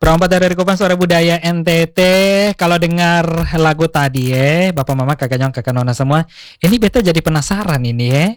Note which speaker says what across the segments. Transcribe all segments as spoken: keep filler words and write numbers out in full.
Speaker 1: Perompat dari Kupang Suara Budaya N T T. Kalau dengar lagu tadi ya, Bapak Mama Kakak Nyong Kakak Nona semua, ini beta jadi penasaran ini ya.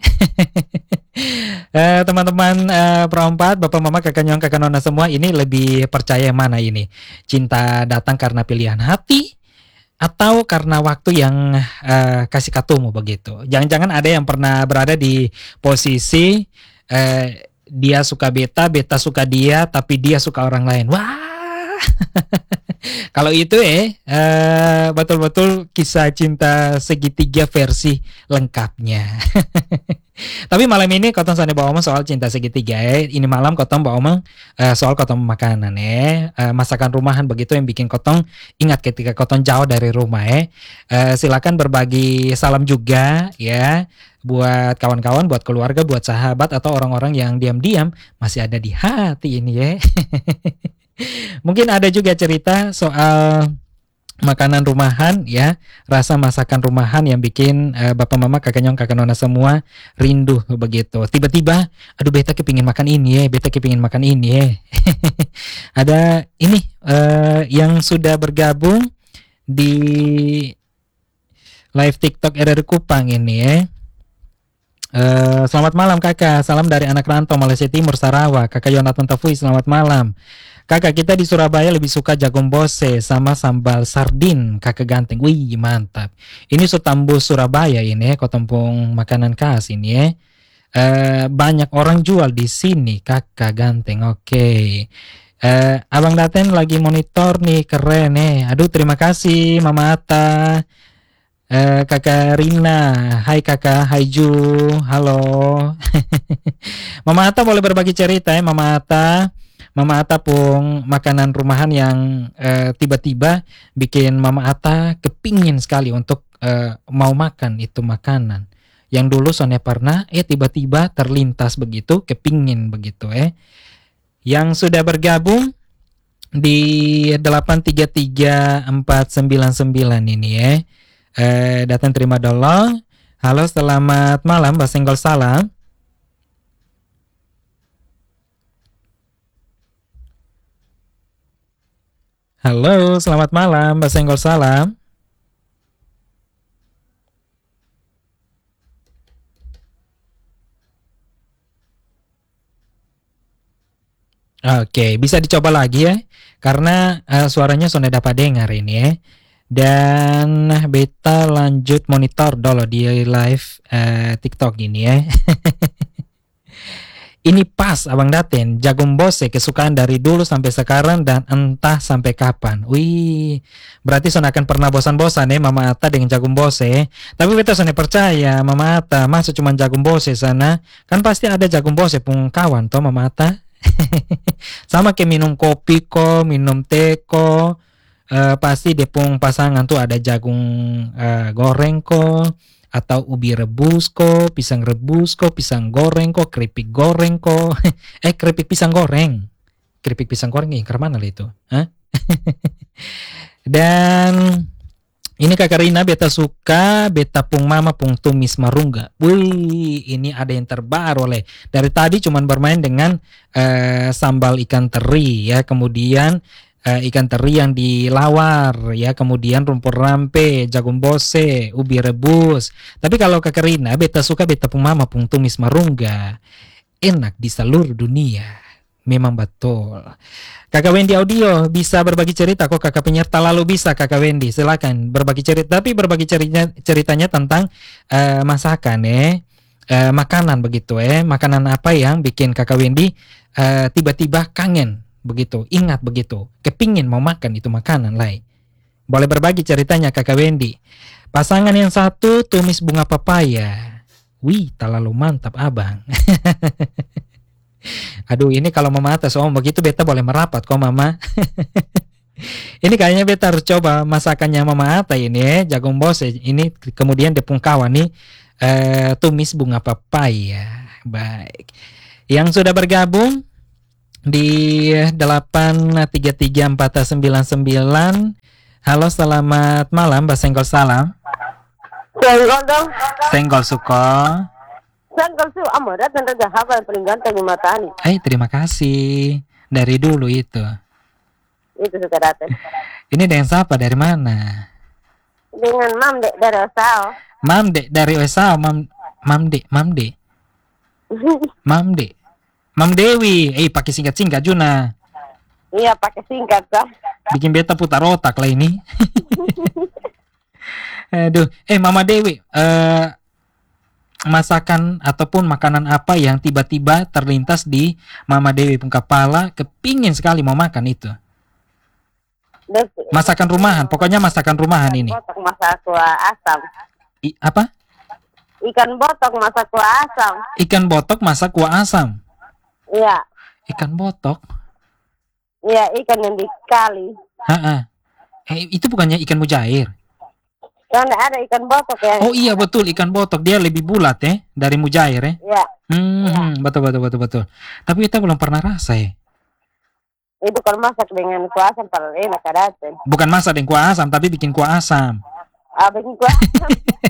Speaker 1: eh, Teman-teman eh, perompat, Bapak Mama Kakak Nyong Kakak Nona semua, ini lebih percaya yang mana ini? Cinta datang karena pilihan hati atau karena waktu yang eh, kasih katumu begitu? Jangan-jangan ada yang pernah berada di posisi eh, dia suka beta, beta suka dia, tapi dia suka orang lain. Wah. Kalau itu eh uh, betul-betul kisah cinta segitiga versi lengkapnya. Tapi malam ini Kotong Sane bawa omong soal cinta segitiga eh. Ini malam Kotong bawa omong uh, soal Kotong makanan eh uh, masakan rumahan begitu yang bikin Kotong ingat ketika Kotong jauh dari rumah eh. Uh, silakan berbagi salam juga ya buat kawan-kawan, buat keluarga, buat sahabat atau orang-orang yang diam-diam masih ada di hati ini ya. Mungkin ada juga cerita soal makanan rumahan ya, rasa masakan rumahan yang bikin uh, Bapak Mama Kakak Nyong Kakak Nona semua rindu begitu. Tiba-tiba, aduh beta kepingin makan ini ya, beta kepingin makan ini ya. Ada ini uh, yang sudah bergabung di live TikTok R R Kupang ini ya. Uh, selamat malam kakak, salam dari anak rantau Malaysia Timur Sarawak. Kakak Yonatan Tafui, selamat malam. Kakak, kita di Surabaya lebih suka jagung bose sama sambal sardin kakak ganteng. Wih mantap. Ini Sutambus Surabaya ini ya, Kotempung makanan khas ini ya. Uh, banyak orang jual di sini kakak ganteng. Oke. Okay. Uh, Abang Daten lagi monitor nih, keren nih. Aduh terima kasih Mama Ata. Uh, kakak Rina, hai kakak, hai Ju, halo. Mama Ata boleh berbagi cerita ya Mama Ata. Mama Ata pun makanan rumahan yang uh, tiba-tiba bikin Mama Ata kepingin sekali untuk uh, mau makan itu makanan. Yang dulu Sonia pernah, eh tiba-tiba terlintas begitu, kepingin begitu eh. Yang sudah bergabung di delapan tiga tiga empat sembilan sembilan ini ya. Eh, datang terima dulu. Halo, selamat malam, Mbak Senggol salam. Halo, selamat malam, Mbak Senggol salam. Oke, bisa dicoba lagi ya, karena uh, suaranya sudah dapat dengar ini ya. Dan beta lanjut monitor dulu di live uh, TikTok ini ya. Ini pas Abang Daten, jagung bose kesukaan dari dulu sampai sekarang dan entah sampai kapan. Wih, berarti Son akan pernah bosan-bosan ya Mama Ata dengan jagung bose. Tapi beta Son percaya Mama Ata, masa cuma jagung bose sana? Kan pasti ada jagung bose pun kawan toh Mama Ata. Sama kayak minum kopi kok, minum teh kok. Uh, pasti depung pasangan tuh ada jagung uh, goreng kok, atau ubi rebus kok, pisang rebus kok, pisang goreng kok, keripik goreng kok. eh keripik pisang goreng, keripik pisang goreng yang kemana lah itu? Hah? Dan ini kakak Rina beta suka, beta pung mama pung tumis marungga. Wih, ini ada yang terbaru oleh. Dari tadi cuman bermain dengan uh, sambal ikan teri ya, kemudian Uh, ikan teri yang dilawar ya, kemudian rumput rampe, jagung bose, ubi rebus. Tapi kalau kakak Rina beta suka beta pung mama pung tumis marungga. Enak di seluruh dunia. Memang betul. Kakak Wendy Audio bisa berbagi cerita kok, kakak penyerta lalu bisa kakak Wendy, silakan berbagi cerita, tapi berbagi ceritanya, ceritanya tentang uh, masakan ya. Uh, makanan begitu eh, makanan apa yang bikin kakak Wendy uh, tiba-tiba kangen begitu, ingat begitu, kepingin mau makan itu makanan lain. Boleh berbagi ceritanya kakak Wendy. Pasangan yang satu tumis bunga papaya. Wih, terlalu mantap abang. Aduh, ini kalau mama atas om begitu beta boleh merapat kok mama. Ini kayaknya beta harus coba masakannya mama Ata ini ya, jagung bose ini, kemudian depung kawan nih eh, tumis bunga papaya. Baik, yang sudah bergabung di delapan tiga tiga empat sembilan sembilan. Halo, selamat malam Mbak Senggol salam.
Speaker 2: Senggol dong.
Speaker 1: Senggol suko.
Speaker 2: Senggol su amarat dan raja haba yang paling ganteng di mata ini.
Speaker 1: Eh terima kasih dari dulu itu.
Speaker 2: Itu suka datang.
Speaker 1: Ini dengan siapa? Dari mana?
Speaker 2: Dengan mam dek dari Osao.
Speaker 1: Mam Dek dari Osao. Mam Mam Dek, Mam Dek. Mam Dek. Mam Dewi. Eh, pakai singkat-singkat Juna.
Speaker 2: Iya pakai singkat sah.
Speaker 1: Bikin beta putar otak lah ini. Aduh, eh Mama Dewi, eh masakan ataupun makanan apa yang tiba-tiba terlintas di Mama Dewi pun kepala, kepingin sekali mau makan itu? Masakan rumahan, pokoknya masakan rumahan ini.
Speaker 2: Botok masak kuah asam.
Speaker 1: I, apa?
Speaker 2: Ikan botok masak kuah asam.
Speaker 1: Ikan botok masak kuah asam.
Speaker 2: Iya.
Speaker 1: Ikan botok?
Speaker 2: Iya, ikan yang dikali.
Speaker 1: Ha-ha. Eh, itu bukannya ikan mujair?
Speaker 2: Karena ada ikan botok yang.
Speaker 1: Oh iya betul, ikan botok dia lebih bulat ya dari mujair ya.
Speaker 2: Iya.
Speaker 1: Hmm,
Speaker 2: Ya.
Speaker 1: betul betul betul betul. Tapi kita belum pernah rasa ya.
Speaker 2: Itu kalau masak dengan kuah asam paling enak kadaten.
Speaker 1: Bukan masak dengan kuah asam, tapi bikin kuah asam.
Speaker 2: Ah, bikin kuah asam.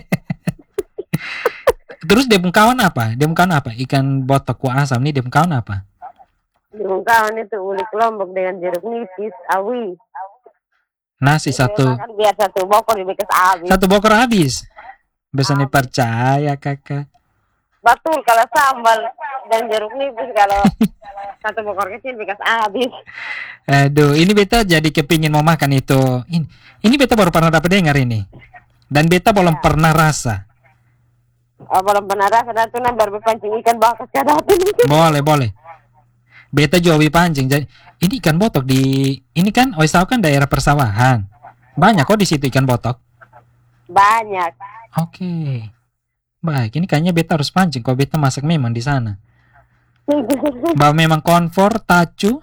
Speaker 1: Terus dia kawan apa? Dia kawan apa? Ikan botok kuah asam nih dia kawan apa?
Speaker 2: Di kawan itu ulik lombok dengan jeruk nipis, awi.
Speaker 1: Nasi satu.
Speaker 2: Makan biar satu bokor dibekas habis.
Speaker 1: Satu bokor habis. Bisa nih percaya kakak.
Speaker 2: Betul kalau sambal dan jeruk nipis kalau satu bokor kecil bekas habis.
Speaker 1: Aduh, ini beta jadi kepingin mau makan itu. Ini, ini beta baru pernah dapat dengar ini. Dan beta belum
Speaker 2: Ya.
Speaker 1: pernah rasa.
Speaker 2: Oh, belum pernah rasa dan tuh baru pancing ikan bakar kadaten.
Speaker 1: Boleh, boleh. Beta juga lebih pancing. Jadi ini ikan botok di ini kan Oisau kan daerah persawahan. Banyak kok di situ ikan botok.
Speaker 2: Banyak.
Speaker 1: Oke. Baik, ini kayaknya beta harus pancing kalau beta masak memang di sana. Bahwa memang konfor, tacu,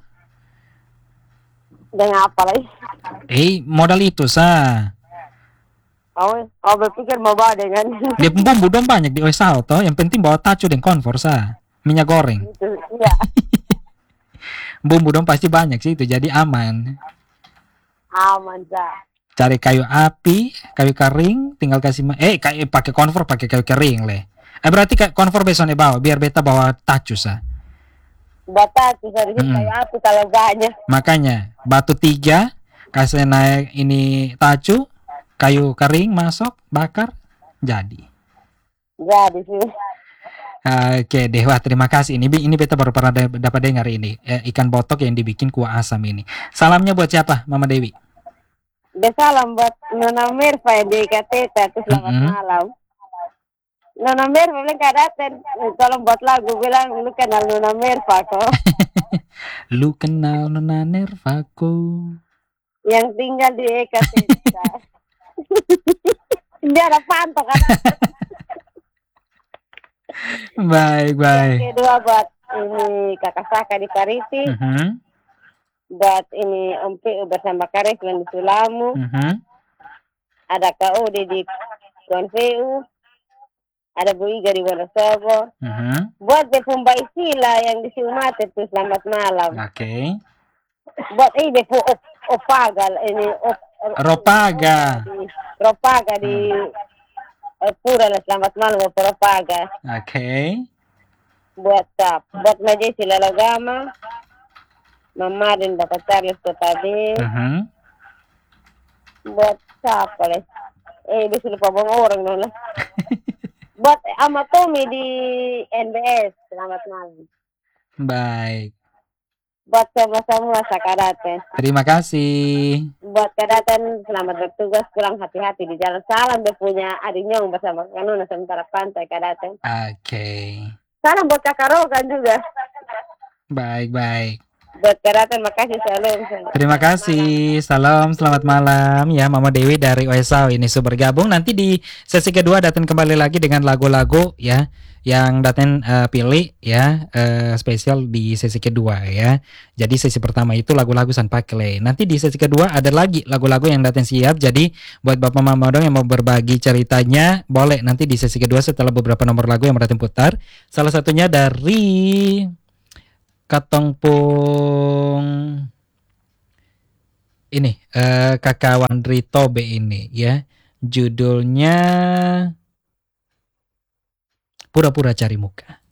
Speaker 2: Dengan apa lagi?
Speaker 1: eh modal itu sah.
Speaker 2: Oh, oh berpikir mau bawa dengan
Speaker 1: Dia bumbu dong banyak di Oisau toh. Yang penting bawa tacu dan konfor sah. Minyak goreng.
Speaker 2: itu. Iya.
Speaker 1: Bumbu dong pasti banyak sih itu jadi aman.
Speaker 2: Aman sah.
Speaker 1: Cari kayu api, kayu kering, tinggal kasih ma- eh kayu pakai konfor pakai kayu kering leh. Eh berarti kayak konfor besoknya bawa biar beta bawa tacu sah.
Speaker 2: Bata bisa di
Speaker 1: Mm-mm.
Speaker 2: kayu api kalau banyak.
Speaker 1: Makanya batu tiga kasih naik ini tacu, kayu kering masuk bakar jadi.
Speaker 2: Jadi sih.
Speaker 1: Oke deh, wah terima kasih. Ini ini beta baru pernah da- dapat dengar ini eh, ikan botok yang dibikin kuah asam ini. Salamnya buat siapa, Mama Dewi?
Speaker 2: Dia salam buat Nona Mirfa yang di K T T itu selamat
Speaker 1: Mm-mm.
Speaker 2: malam. Nona Mirfa bilang kadaten tolong buat lagu bilang lu kenal Nona Mirfa kok
Speaker 1: Lu kenal Nona Nervaku?
Speaker 2: yang tinggal di E K T T. Dia ada pantok kan.
Speaker 1: Baik baik.
Speaker 2: Yang kedua buat ini kakak Saka di Parisi,
Speaker 1: Mhm,
Speaker 2: buat ini Om P U bersama Karis di Sulamu,
Speaker 1: mhm,
Speaker 2: ada Kak Udi di Konveu, ada Bu Iga di Wonosobo,
Speaker 1: mhm.
Speaker 2: buat De Pumbai Sila yang di Siumate itu selamat malam,
Speaker 1: Oke.
Speaker 2: buat ini De Pu Op- Opagal ini Op,
Speaker 1: Ropaga.
Speaker 2: di Ropaga di eh, Pura lah, selamat malam buat Ropaga,
Speaker 1: Oke.
Speaker 2: buat tap, buat Majai Sila Logama, Mama dan Bapak Charles Kotade,
Speaker 1: Mhm.
Speaker 2: buat siapa leh? Eh, bisa lupa bang orang dong lah. Buat ama Tommy di N B S, selamat malam.
Speaker 1: Baik.
Speaker 2: Buat semua-semua sakadaten.
Speaker 1: Terima kasih.
Speaker 2: Buat kadaten, selamat bertugas, pulang hati-hati di jalan. Salam dia punya Adinyong bersama Kanuna sementara pantai kadaten.
Speaker 1: Oke.
Speaker 2: Salam buat Kakak Rogan juga.
Speaker 1: Baik baik.
Speaker 2: Buat kadaten, makasih salam.
Speaker 1: Terima kasih. Salam, selamat malam ya Mama Dewi dari Oesau ini sudah bergabung. Nanti di sesi kedua Daten kembali lagi dengan lagu-lagu ya yang Daten eh, pilih ya eh, spesial di sesi kedua ya. Jadi sesi pertama itu lagu-lagu San Pakle. Nanti di sesi kedua ada lagi lagu-lagu yang Daten siap. Jadi buat Bapak Mama dong yang mau berbagi ceritanya boleh nanti di sesi kedua setelah beberapa nomor lagu yang Daten putar. Salah satunya dari Katong Pung ini eh, Kakak Wandri Tobe ini ya judulnya Pura-pura Cari Muka.